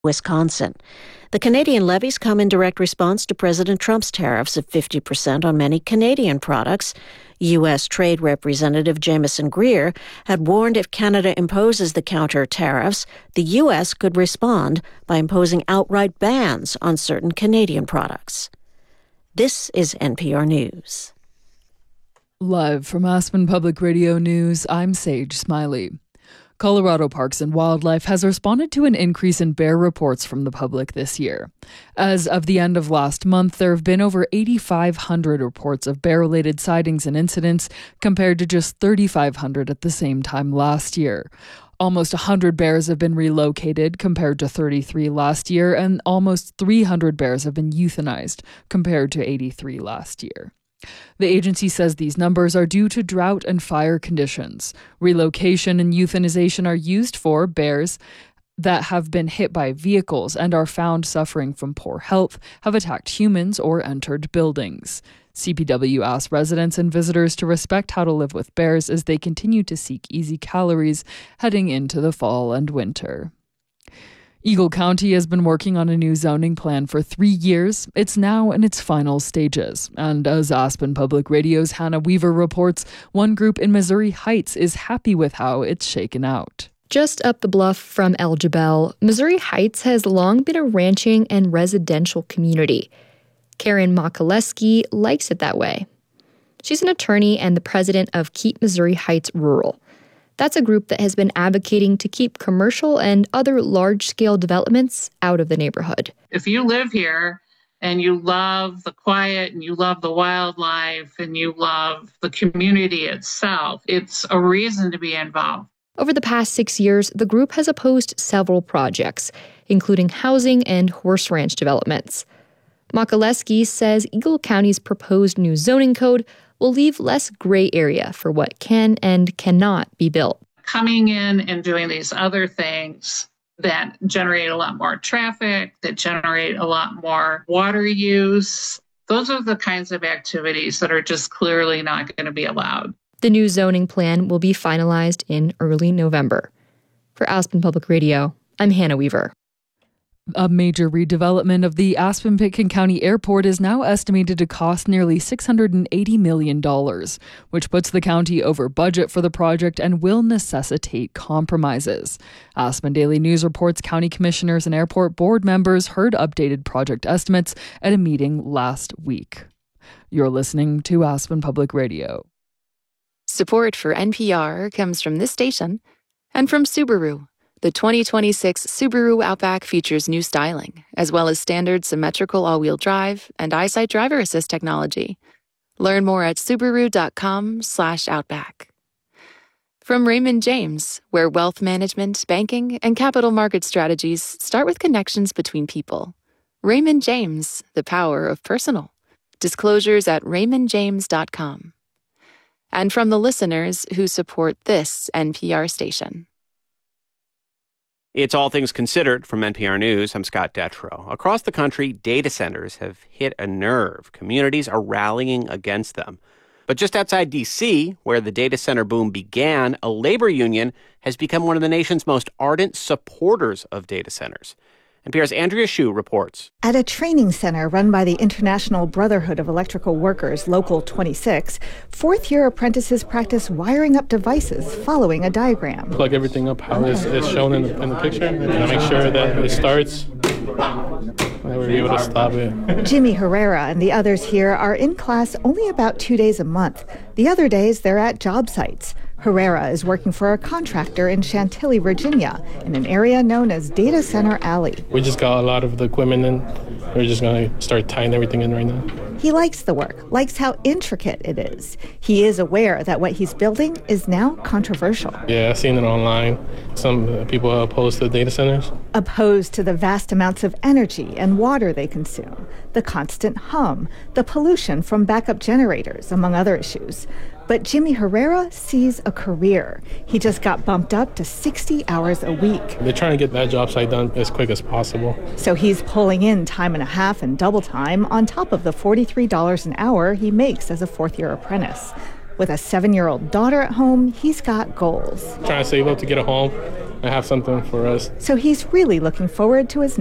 Wisconsin. The Canadian levies come in direct response to President Trump's tariffs of 50% on many Canadian products. U.S. Trade Representative Jameson Greer had warned if Canada imposes the counter tariffs, the U.S. could respond by imposing outright bans on certain Canadian products. This is NPR News. Live from Aspen Public Radio News, I'm Sage Smiley. Colorado Parks and Wildlife has responded to an increase in bear reports from the public this year. As of the end of last month, there have been over 8,500 reports of bear-related sightings and incidents, compared to just 3,500 at the same time last year. Almost 100 bears have been relocated, compared to 33 last year, and almost 300 bears have been euthanized, compared to 83 last year. The agency says these numbers are due to drought and fire conditions. Relocation and euthanization are used for bears that have been hit by vehicles and are found suffering from poor health, have attacked humans, or entered buildings. CPW asked residents and visitors to respect how to live with bears as they continue to seek easy calories heading into the fall and winter. Eagle County has been working on a new zoning plan for 3 years. It's now in its final stages. And as Aspen Public Radio's Hannah Weaver reports, one group in Missouri Heights is happy with how it's shaken out. Just up the bluff from El Jebel, Missouri Heights has long been a ranching and residential community. Karen Makaleski likes it that way. She's an attorney and the president of Keep Missouri Heights Rural. That's a group that has been advocating to keep commercial and other large-scale developments out of the neighborhood. If you live here and you love the quiet and you love the wildlife and you love the community itself, it's a reason to be involved. Over the past 6 years, the group has opposed several projects, including housing and horse ranch developments. Makaleski says Eagle County's proposed new zoning code will leave less gray area for what can and cannot be built. Coming in and doing these other things that generate a lot more traffic, that generate a lot more water use, those are the kinds of activities that are just clearly not going to be allowed. The new zoning plan will be finalized in early November. For Aspen Public Radio, I'm Hannah Weaver. A major redevelopment of the Aspen-Pitkin County Airport is now estimated to cost nearly $680 million, which puts the county over budget for the project and will necessitate compromises. Aspen Daily News reports county commissioners and airport board members heard updated project estimates at a meeting last week. You're listening to Aspen Public Radio. Support for NPR comes from this station and from Subaru. The 2026 Subaru Outback features new styling, as well as standard symmetrical all-wheel drive and EyeSight driver assist technology. Learn more at Subaru.com/Outback. From Raymond James, where wealth management, banking, and capital market strategies start with connections between people. Raymond James, the power of personal. Disclosures at raymondjames.com. And from the listeners who support this NPR station. It's All Things Considered from NPR News. I'm Scott Detrow. Across the country, data centers have hit a nerve. Communities are rallying against them. But just outside D.C., where the data center boom began, a labor union has become one of the nation's most ardent supporters of data centers. NPR's Andrea Hsu reports. At a training center run by the International Brotherhood of Electrical Workers, Local 26, fourth-year apprentices practice wiring up devices following a diagram. Plug everything up how it's shown in the picture, and make sure that it starts. We'll be able to stop it. Jimmy Herrera and the others here are in class only about 2 days a month. The other days, they're at job sites. Herrera is working for a contractor in Chantilly, Virginia, in an area known as Data Center Alley. We just got a lot of the equipment in. We're just going to start tying everything in right now. He likes the work, likes how intricate it is. He is aware that what he's building is now controversial. Yeah, I've seen it online. Some people are opposed to data centers. Opposed to the vast amounts of energy and water they consume, the constant hum, the pollution from backup generators, among other issues. But Jimmy Herrera sees a career. He just got bumped up to 60 hours a week. They're trying to get that job site done as quick as possible. So he's pulling in time and a half and double time on top of the $43 an hour he makes as a fourth-year apprentice. With a 7-year-old daughter at home, he's got goals. Trying to save up to get a home and have something for us. So he's really looking forward to his